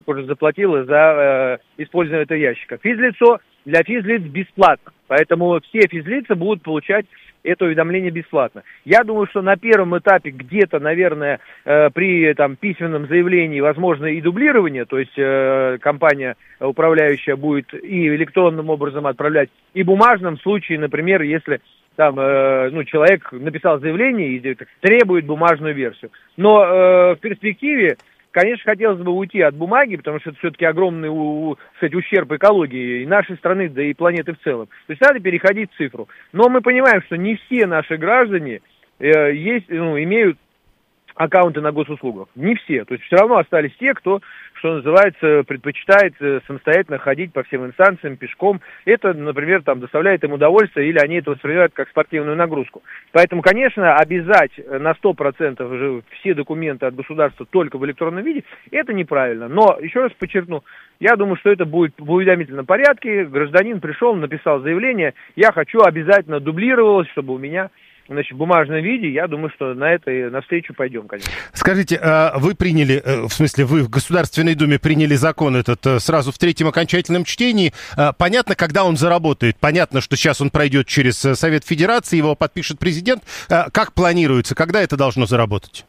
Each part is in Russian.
уже заплатила за использование этого ящика. Физлицо для физлиц бесплатно, поэтому все физлицы будут получать это уведомление бесплатно. Я думаю, что на первом этапе где-то, наверное, при письменном заявлении возможно и дублирование, то есть компания управляющая будет и электронным образом отправлять, и бумажном случае, например, если человек написал заявление и требует бумажную версию. Но в перспективе, конечно, хотелось бы уйти от бумаги, потому что это все-таки огромный, ущерб экологии и нашей страны, да и планеты в целом. То есть надо переходить в цифру. Но мы понимаем, что не все наши граждане имеют аккаунты на госуслугах. Не все. То есть все равно остались те, кто, что называется, предпочитает самостоятельно ходить по всем инстанциям пешком. Это, например, доставляет им удовольствие, или они это воспринимают как спортивную нагрузку. Поэтому, конечно, обязать на 100% все документы от государства только в электронном виде, это неправильно. Но, еще раз подчеркну, я думаю, что это будет в уведомительном порядке. Гражданин пришел, написал заявление, я хочу, обязательно дублировалось, чтобы у меня в бумажном виде. Я думаю, что навстречу пойдем, конечно. Скажите, вы в Государственной Думе приняли закон этот сразу в третьем окончательном чтении. Понятно, когда он заработает? Понятно, что сейчас он пройдет через Совет Федерации, его подпишет президент. Как планируется? Когда это должно заработать?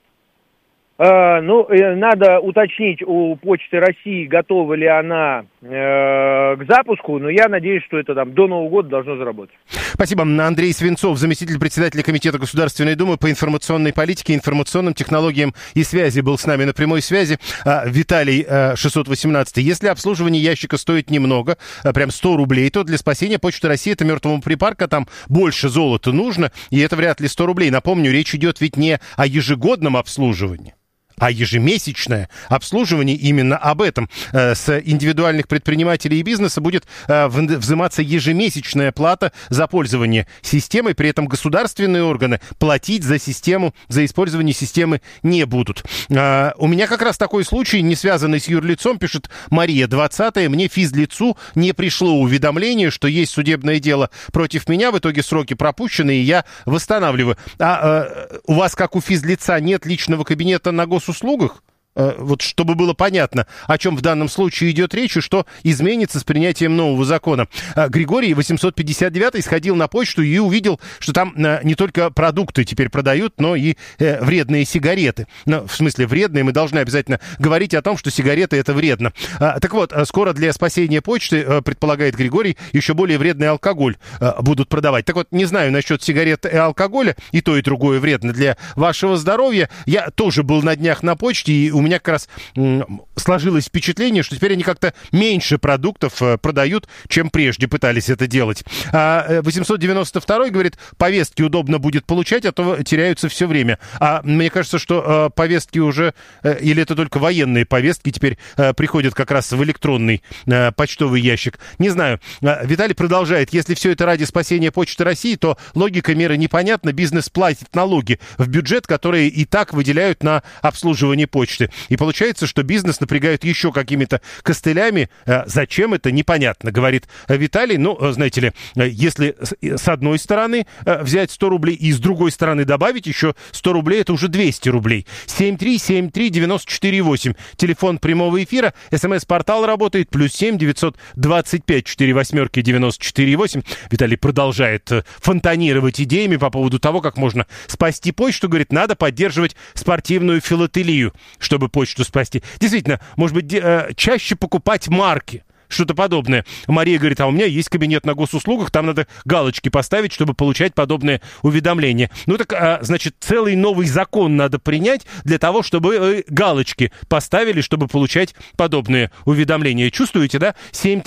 Надо уточнить у Почты России, готова ли она к запуску, но я надеюсь, что это до Нового года должно заработать. Спасибо. Андрей Свинцов, заместитель председателя Комитета Государственной Думы по информационной политике, информационным технологиям и связи, был с нами на прямой связи. Виталий, 618. Если обслуживание ящика стоит немного, прям 100 рублей, то для спасения Почты России это мертвому припарка, там больше золота нужно, и это вряд ли 100 рублей. Напомню, речь идет ведь не о ежегодном обслуживании, а ежемесячное обслуживание, именно об этом. С индивидуальных предпринимателей и бизнеса будет взиматься ежемесячная плата за пользование системой, при этом государственные органы платить за систему, за использование системы не будут. У меня как раз такой случай, не связанный с юрлицом, пишет Мария, 20-е, мне физлицу не пришло уведомление, что есть судебное дело против меня, в итоге сроки пропущены, и я восстанавливаю. У вас, как у физлица, нет личного кабинета на госуслугах? Вот чтобы было понятно, о чем в данном случае идет речь и что изменится с принятием нового закона. Григорий, 859-й, сходил на почту и увидел, что там не только продукты теперь продают, но и вредные сигареты. В смысле, вредные, мы должны обязательно говорить о том, что сигареты это вредно. Так вот, скоро для спасения почты, предполагает Григорий, еще более вредный алкоголь будут продавать. Так вот, не знаю насчет сигарет и алкоголя, и то, и другое вредно для вашего здоровья. Я тоже был на днях на почте, и у меня как раз сложилось впечатление, что теперь они как-то меньше продуктов продают, чем прежде пытались это делать. 892-й говорит, повестки удобно будет получать, а то теряются все время. А мне кажется, что повестки уже, или это только военные повестки теперь приходят как раз в электронный почтовый ящик. Не знаю. Виталий продолжает. Если все это ради спасения Почты России, то логика меры непонятна. Бизнес платит налоги в бюджет, которые и так выделяют на обслуживание почты. И получается, что бизнес напрягают еще какими-то костылями. Зачем это, непонятно, говорит Виталий. Ну, знаете ли, если с одной стороны взять 100 рублей и с другой стороны добавить еще 100 рублей, это уже 200 рублей. 7373948. Телефон прямого эфира. СМС-портал работает. +7 925 48 94 8. Виталий продолжает фонтанировать идеями по поводу того, как можно спасти почту. Говорит, надо поддерживать спортивную филателию, чтобы почту спасти. Действительно, может быть, чаще покупать марки, что-то подобное. Мария говорит, а у меня есть кабинет на госуслугах, там надо галочки поставить, чтобы получать подобные уведомления. Ну так, значит, целый новый закон надо принять для того, чтобы галочки поставили, чтобы получать подобные уведомления. Чувствуете, да?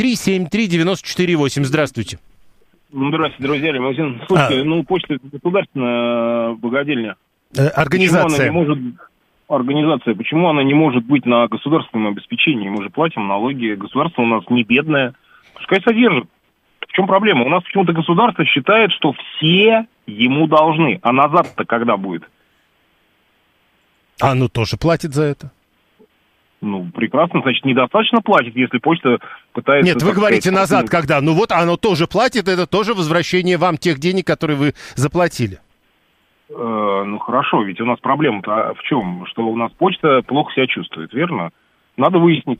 7373948. Здравствуйте. Здравствуйте, друзья. Лимузин. Слушайте, почта — богадельня. Организация. Организация, почему она не может быть на государственном обеспечении? Мы же платим налоги, государство у нас не бедное. Пускай содержит. В чем проблема? У нас почему-то государство считает, что все ему должны. А назад-то когда будет? Оно тоже платит за это. Прекрасно, значит, недостаточно платит, если почта пытается... Нет, вы говорите назад, когда? Оно тоже платит, это тоже возвращение вам тех денег, которые вы заплатили. Хорошо, ведь у нас проблема-то в чем? Что у нас почта плохо себя чувствует, верно? Надо выяснить.